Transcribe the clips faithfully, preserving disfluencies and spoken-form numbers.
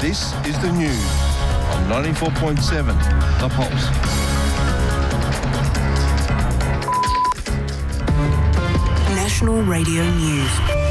This is the news on ninety-four point seven The Pulse. National Radio News.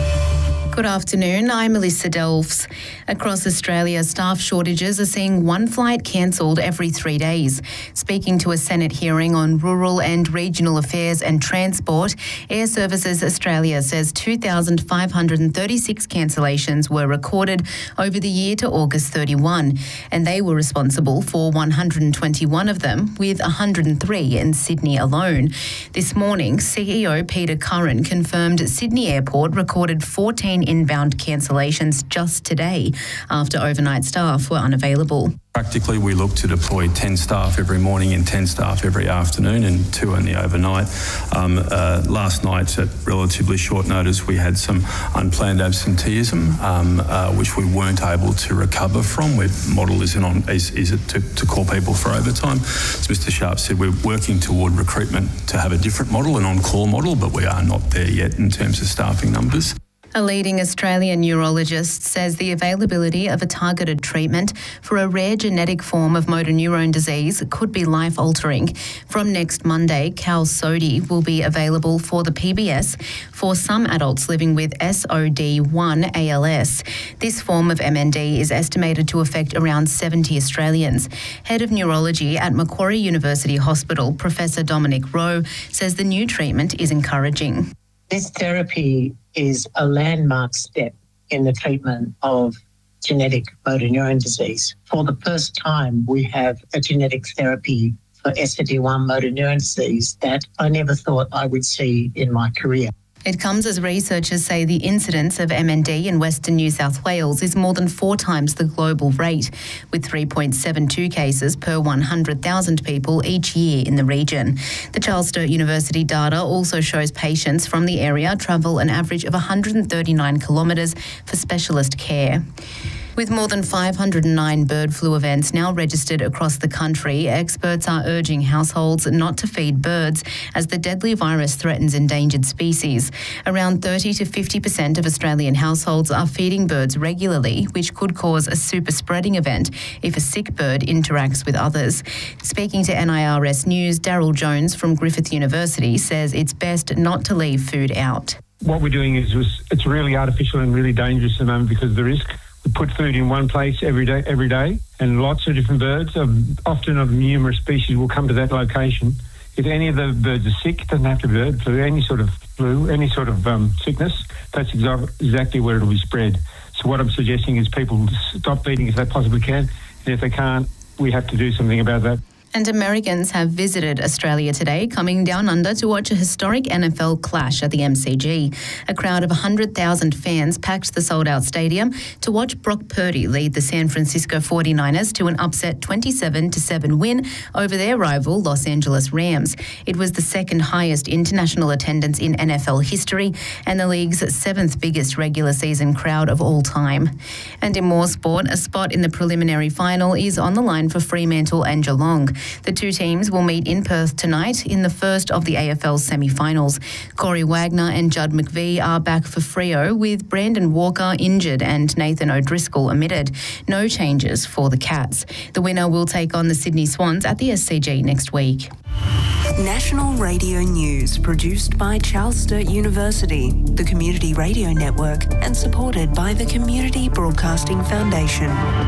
Good afternoon, I'm Melissa Delves. Across Australia, staff shortages are seeing one flight cancelled every three days. Speaking to a Senate hearing on rural and regional affairs and transport, Air Services Australia says two thousand five hundred thirty-six cancellations were recorded over the year to August thirty-first, and they were responsible for one hundred twenty-one of them, with one hundred three in Sydney alone. This morning, C E O Peter Curran confirmed Sydney Airport recorded fourteen inbound cancellations just today after overnight staff were unavailable. Practically, we look to deploy ten staff every morning and ten staff every afternoon and two in the overnight. Um, uh, last night, at relatively short notice, we had some unplanned absenteeism, um, uh, which we weren't able to recover from. Our model isn't on, is, is it to, to call people for overtime. As Mister Sharp said, we're working toward recruitment to have a different model, an on-call model, but we are not there yet in terms of staffing numbers. A leading Australian neurologist says the availability of a targeted treatment for a rare genetic form of motor neurone disease could be life-altering. From next Monday, Qalsody will be available for the P B S for some adults living with S O D one A L S. This form of M N D is estimated to affect around seventy Australians. Head of Neurology at Macquarie University Hospital, Professor Dominic Rowe, says the new treatment is encouraging. This therapy is a landmark step in the treatment of genetic motor neurone disease. For the first time, we have a genetic therapy for S O D one motor neurone disease that I never thought I would see in my career. It comes as researchers say the incidence of M N D in Western New South Wales is more than four times the global rate, with three point seven two cases per one hundred thousand people each year in the region. The Charles Sturt University data also shows patients from the area travel an average of one hundred thirty-nine kilometres for specialist care. With more than five hundred nine bird flu events now registered across the country, experts are urging households not to feed birds as the deadly virus threatens endangered species. Around thirty to fifty percent of Australian households are feeding birds regularly, which could cause a super spreading event if a sick bird interacts with others. Speaking to N I R S News, Daryl Jones from Griffith University says it's best not to leave food out. What we're doing is it's really artificial and really dangerous at the moment because the risk to put food in one place every day, every day, and lots of different birds, of, often of numerous species, will come to that location. If any of the birds are sick, it doesn't have to be bird flu, any sort of flu, any sort of um, sickness, that's exa- exactly where it'll be spread. So what I'm suggesting is people stop feeding if they possibly can, and if they can't, we have to do something about that. And Americans have visited Australia today, coming down under to watch a historic N F L clash at the M C G. A crowd of one hundred thousand fans packed the sold-out stadium to watch Brock Purdy lead the San Francisco forty-niners to an upset twenty-seven to seven win over their rival Los Angeles Rams. It was the second highest international attendance in N F L history and the league's seventh biggest regular season crowd of all time. And in more sport, a spot in the preliminary final is on the line for Fremantle and Geelong. The two teams will meet in Perth tonight in the first of the A F L semi-finals. Corey Wagner and Judd McVie are back for Freo, with Brandon Walker injured and Nathan O'Driscoll omitted. No changes for the Cats. The winner will take on the Sydney Swans at the S C G next week. National Radio News, produced by Charles Sturt University, the Community Radio Network, and supported by the Community Broadcasting Foundation.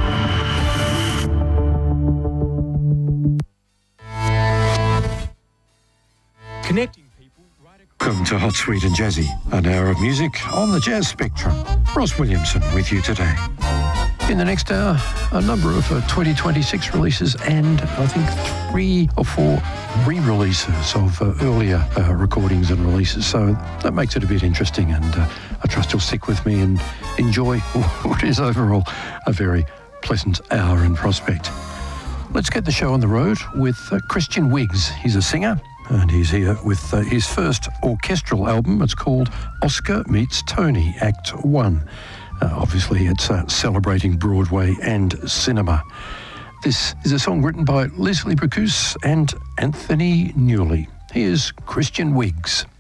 Connecting people right across. Welcome to Hot, Sweet and Jazzy, an hour of music on the jazz spectrum. Ross Williamson with you today. In the next hour, a number of uh, twenty twenty-six releases and I think three or four re-releases of uh, earlier uh, recordings and releases. So that makes it a bit interesting, and uh, I trust you'll stick with me and enjoy what is overall a very pleasant hour in prospect. Let's get the show on the road with uh, Christian Wiggs. He's a singer, and he's here with uh, his first orchestral album. It's called Oscar Meets Tony, Act One. Uh, obviously, it's uh, celebrating Broadway and cinema. This is a song written by Leslie Bricusse and Anthony Newley. Here's Christian Wiggs.